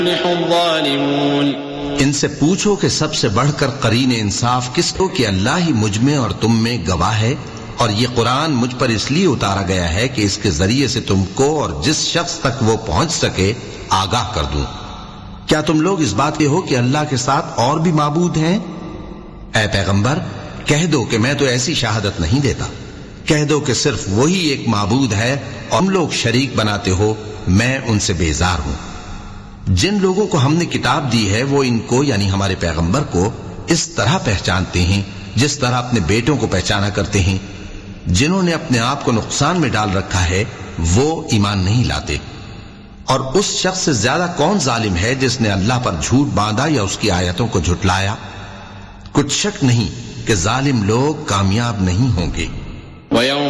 इनसे पूछो कि सबसे बढ़कर करीन इंसाफ किसको कि अल्लाह ही मुझ में और तुम में गवाह है, और ये कुरान मुझ पर इसलिए उतारा गया है कि इसके जरिए से तुमको और जिस शख्स तक वो पहुंच सके आगाह कर दूं। क्या तुम लोग इस बात के हो कि अल्लाह के साथ और भी माबूद हैं? ऐ पैगंबर, कह दो कि मैं तो ऐसी शहादत नहीं देता। कह दो कि सिर्फ वही एक माबूद है और तुम लोग शरीक बनाते हो, मैं उनसे बेजार हूं। जिन लोगों को हमने किताब दी है वो इनको यानी हमारे पैगंबर को इस तरह पहचानते हैं जिस तरह अपने बेटों को पहचाना करते हैं। जिन्होंने अपने आप को नुकसान में डाल रखा है वो ईमान नहीं लाते। और उस शख्स से ज्यादा कौन जालिम है जिसने अल्लाह पर झूठ बांधा या उसकी आयतों को झुटलाया? कुछ शक नहीं कि जालिम लोग कामयाब नहीं होंगे।